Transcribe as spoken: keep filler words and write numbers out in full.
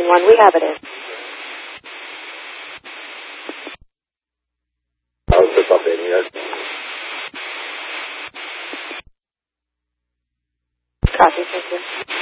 nine one. We have it in. I'll pick up in here. Copy, thank you.